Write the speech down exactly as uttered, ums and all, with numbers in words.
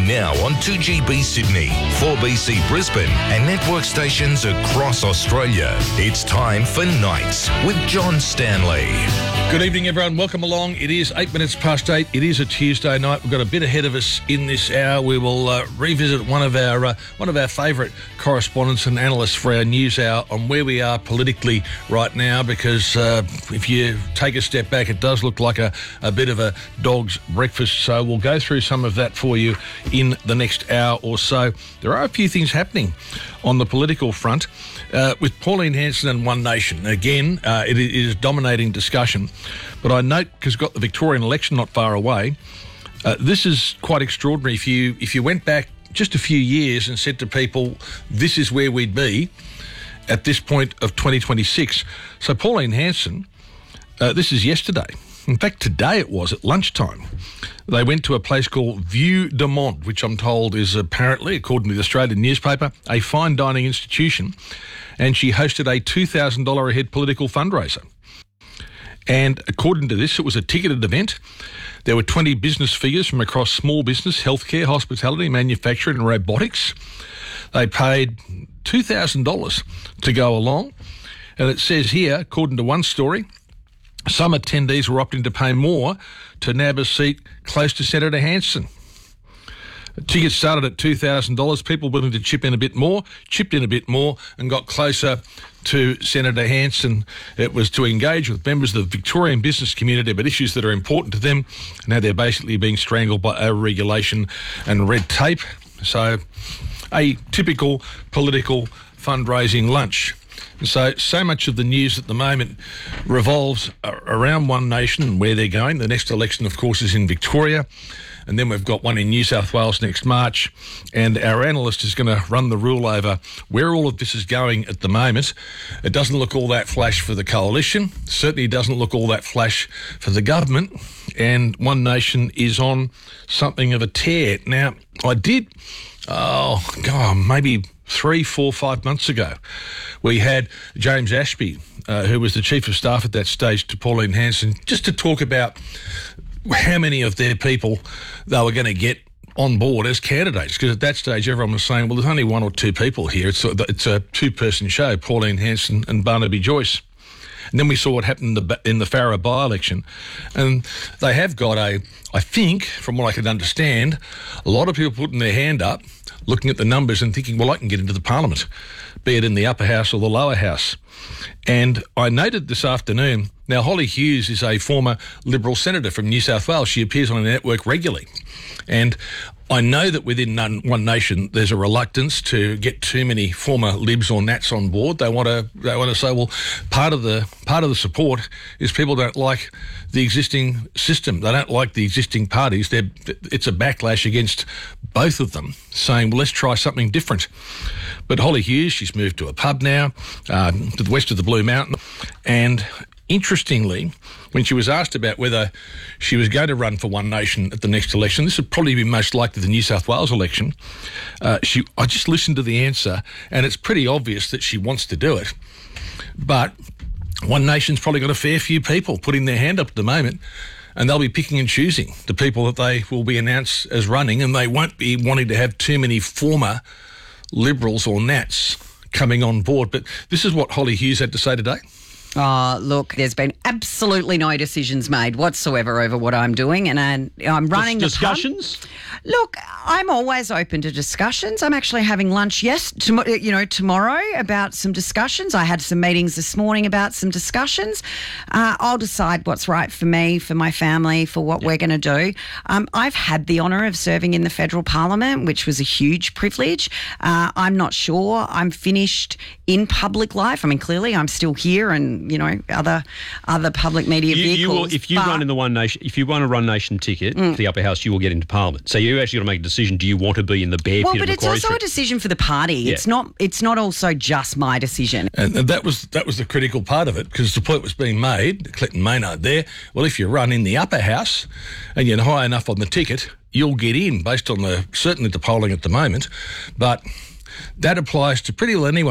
now on two G B Sydney, four B C Brisbane and network stations across Australia. It's time for Nights with John Stanley. Good evening, everyone. Welcome along. It is eight minutes past eight. It is a Tuesday night. We've got a bit ahead of us in this hour. We will uh, revisit one of our uh, one of our favourite correspondents and analysts for our news hour on where we are politically right now, because uh, if you take a step back, it does look like a, a bit of a dog's breakfast. So we'll go through some of that for you in the next hour or so. There are a few things happening on the political front uh, with Pauline Hanson and One Nation. Again, uh, it, it is dominating discussion. But I note, because we've got the Victorian election not far away, uh, this is quite extraordinary. If you if you went back just a few years and said to people, this is where we'd be at this point of twenty twenty-six. So Pauline Hanson, uh, this is yesterday. In fact, today it was at lunchtime. They went to a place called Vue de Monde, which I'm told is apparently, according to the Australian newspaper, a fine dining institution. And she hosted a two thousand dollars a head political fundraiser. And according to this, it was a ticketed event. There were twenty business figures from across small business, healthcare, hospitality, manufacturing and robotics. They paid two thousand dollars to go along. And it says here, according to one story, some attendees were opting to pay more to nab a seat close to Senator Hanson. Tickets started at two thousand dollars. People willing to chip in a bit more, chipped in a bit more and got closer to Senator Hanson. It was to engage with members of the Victorian business community about issues that are important to them. Now they're basically being strangled by over-regulation and red tape. So a typical political fundraising lunch. So, so much of the news at the moment revolves around One Nation and where they're going. The next election, of course, is in Victoria. And then we've got one in New South Wales next March. And our analyst is going to run the rule over where all of this is going at the moment. It doesn't look all that flash for the coalition. Certainly doesn't look all that flash for the government. And One Nation is on something of a tear. Now, I did, oh, God, maybe three, four, five months ago, we had James Ashby, uh, who was the Chief of Staff at that stage to Pauline Hanson, just to talk about how many of their people they were going to get on board as candidates. Because at that stage, everyone was saying, well, there's only one or two people here. It's a, it's a two-person show, Pauline Hanson and Barnaby Joyce. And then we saw what happened in the, in the Farrer by-election. And they have got a, I think, from what I can understand, a lot of people putting their hand up, looking at the numbers and thinking, well, I can get into the parliament, be it in the upper house or the lower house. And I noted this afternoon, now Holly Hughes is a former Liberal senator from New South Wales. She appears on a network regularly. And I know that within One Nation there's a reluctance to get too many former Libs or Nats on board. They want to they want to say, well, part of the part of the support is people don't like the existing system. They don't like the existing parties. They're, it's a backlash against both of them, saying, well, let's try something different. But Holly Hughes, she's moved to a pub now, uh, to the west of the Blue Mountain, and interestingly, when she was asked about whether she was going to run for One Nation at the next election, this would probably be most likely the New South Wales election, uh, she, I just listened to the answer, and it's pretty obvious that she wants to do it. But One Nation's probably got a fair few people putting their hand up at the moment, and they'll be picking and choosing the people that they will be announced as running, and they won't be wanting to have too many former Liberals or Nats coming on board. But this is what Holly Hughes had to say today. Oh, look, there's been absolutely no decisions made whatsoever over what I'm doing, and I'm, I'm running Dis- the pub. discussions? Look, I'm always open to discussions. I'm actually having lunch, yes, tom- you know, tomorrow about some discussions. I had some meetings this morning about some discussions. Uh, I'll decide what's right for me, for my family, for what yep. we're going to do. Um, I've had the honour of serving in the federal parliament, which was a huge privilege. Uh, I'm not sure I'm finished in public life. I mean, clearly I'm still here and, you know, other other public media you, vehicles. You will, if you but, run in the One Nation, if you run a One Nation ticket mm. for the upper house, you will get into Parliament. So you actually got to make a decision. Do you want to be in the bear well, pit? Well, but of it's Macquarie also Street? a decision for the party. Yeah. It's not. It's not also just my decision. And, and that was that was the critical part of it, because the point was being made, Clinton Maynard there. Well, if you run in the upper house and you're high enough on the ticket, you'll get in based on the certainly the polling at the moment. But that applies to pretty well anyone.